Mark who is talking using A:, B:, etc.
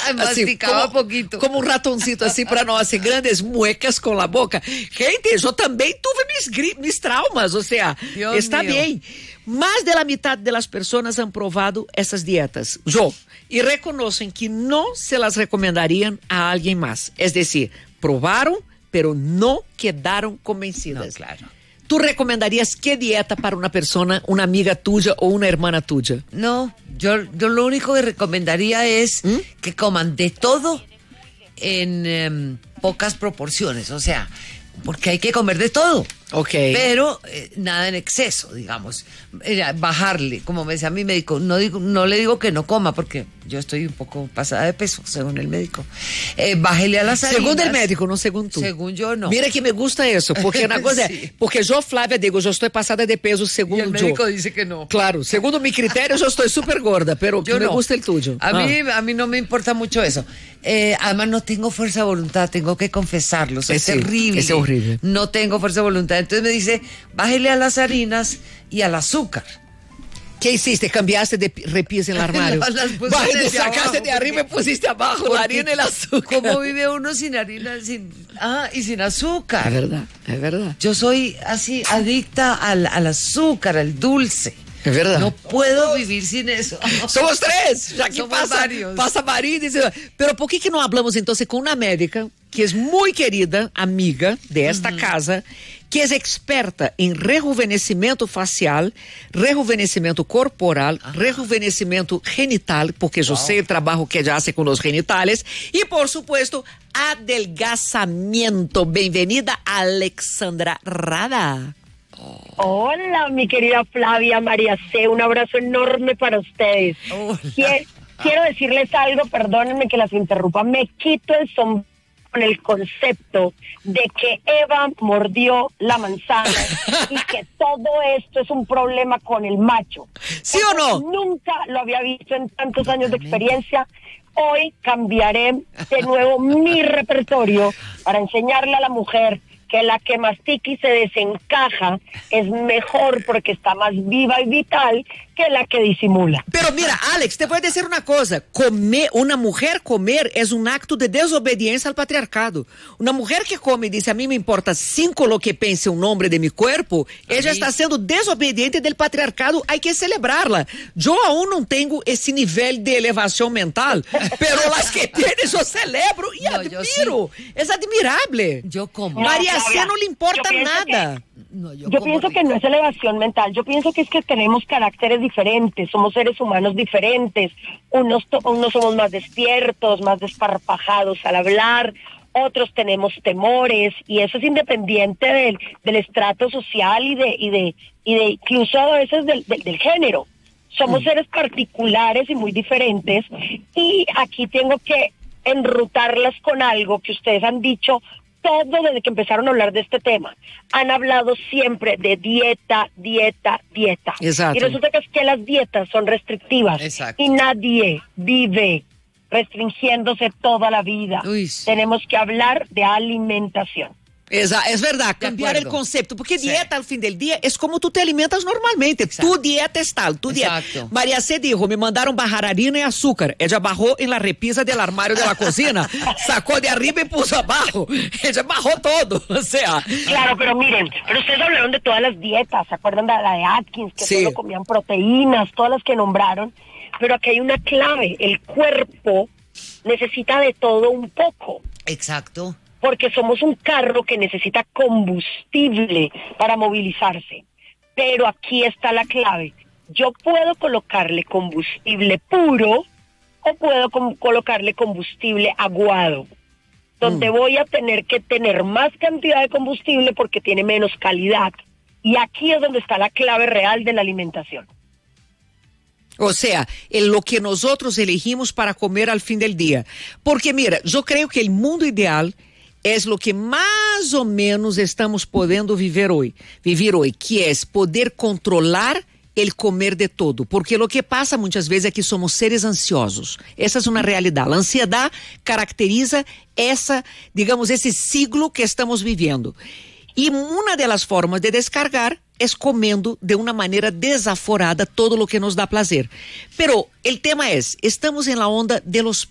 A: Masticava pouquinho.
B: Como um ratoncito, assim, para nós, grandes muecas com a boca. Gente, eu também tive mis traumas, ou seja, está bem. Mais de la mitad de las personas han probado essas dietas, e reconocen que não se las recomendarían a alguien más. Es decir, probaron, pero no quedaron convencidas.
A: No, claro.
B: ¿Tú recomendarías qué dieta para una persona, una amiga tuya o una hermana tuya?
A: No, yo lo único que recomendaría es que coman de todo en pocas proporciones, o sea, porque hay que comer de todo.
B: Okay.
A: Pero nada en exceso, digamos. Bajarle, como me decía mi médico, no le digo que no coma, porque yo estoy un poco pasada de peso, según el médico. Bájele a las harinas.
B: Según el médico, no según tú.
A: Según yo, no.
B: Mira que me gusta eso, porque una cosa
A: sí.
B: Porque yo, Flávia, digo, yo estoy pasada de peso según yo.
A: Y el médico dice que no.
B: Claro, segundo mi criterio, yo estoy súper gorda, pero
A: yo
B: me
A: no.
B: gusta el tuyo.
A: A mí no me importa mucho eso. Además, no tengo fuerza de voluntad, tengo que confesarlo. Es terrible.
B: Es horrible.
A: No tengo fuerza de voluntad. Entonces me dice, bájele a las harinas y al azúcar.
B: ¿Qué hiciste? ¿Cambiaste de repisa en el armario? Sacaste de arriba y pusiste abajo la harina y el azúcar.
A: ¿Cómo vive uno sin harina y sin azúcar?
B: Es verdad, es verdad.
A: Yo soy así adicta al azúcar, al dulce.
B: Es verdad.
A: No puedo vivir sin eso.
B: Somos tres, ya que
A: Somos varios.
B: Pasa María y dice, pero ¿por qué no hablamos entonces con una médica que es muy querida, amiga de esta casa, que es experta en rejuvenecimiento facial, rejuvenecimiento corporal, rejuvenecimiento genital, porque yo sé el trabajo que ella hace con los genitales, y por supuesto, adelgazamiento. Bienvenida, Alexandra Rada.
C: Hola, mi querida Flavia, María C., un abrazo enorme para ustedes. Quiero decirles algo, perdónenme que las interrumpa, me quito el sombrero con el concepto de que Eva mordió la manzana y que todo esto es un problema con el macho.
B: ¿Sí o no?
C: Nunca lo había visto en tantos años de experiencia. Hoy cambiaré de nuevo mi repertorio para enseñarle a la mujer que la que mastica y se desencaja es mejor porque está más viva y vital que la que disimula.
B: Pero mira, Alex, te voy a decir una cosa. Una mujer comer es un acto de desobediencia al patriarcado. Una mujer que come y dice, a mí me importa 5 lo que piense un hombre de mi cuerpo, ella está siendo desobediente del patriarcado, hay que celebrarla. Yo aún no tengo ese nivel de elevación mental, pero las que tienen yo celebro y admiro. Sí. Es admirable.
A: Yo como.
B: María C. no le importa nada.
C: Yo pienso que no es elevación mental, yo pienso que es que tenemos caracteres diferentes, somos seres humanos diferentes, unos somos más despiertos, más desparpajados al hablar, otros tenemos temores, y eso es independiente del estrato social y de incluso a veces del género. Somos seres particulares y muy diferentes, y aquí tengo que enrutarlas con algo que ustedes han dicho todo desde que empezaron a hablar de este tema. Han hablado siempre de dieta.
B: Exacto.
C: Y resulta que es que las dietas son restrictivas.
A: Exacto.
C: Y nadie vive restringiéndose toda la vida.
A: Uy, sí.
C: Tenemos que hablar de alimentación.
B: Es verdad, cambiar el concepto, porque dieta al fin del día es como tú te alimentas normalmente. Tu dieta es tal, tu dieta. María C. dijo, me mandaron bajar harina y azúcar. Ella bajó en la repisa del armario de la cocina, sacó de arriba y puso abajo. Ella bajó todo, o sea.
C: Claro, pero miren, ustedes hablaron de todas las dietas, ¿se acuerdan de la de Atkins? Que solo comían proteínas, todas las que nombraron. Pero aquí hay una clave, el cuerpo necesita de todo un poco.
A: Exacto.
C: Porque somos un carro que necesita combustible para movilizarse. Pero aquí está la clave. Yo puedo colocarle combustible puro o puedo colocarle combustible aguado, donde voy a tener que tener más cantidad de combustible porque tiene menos calidad. Y aquí es donde está la clave real de la alimentación.
B: O sea, lo que nosotros elegimos para comer al fin del día. Porque mira, yo creo que el mundo ideal es lo que más o menos estamos podendo vivir hoy, que es poder controlar el comer de todo, porque lo que pasa muchas veces es que somos seres ansiosos. Esa es una realidad. La ansiedad caracteriza ese siglo que estamos viviendo. Y una de las formas de descargar es comiendo de una manera desaforada todo lo que nos da placer. Pero el tema es, estamos en la onda de los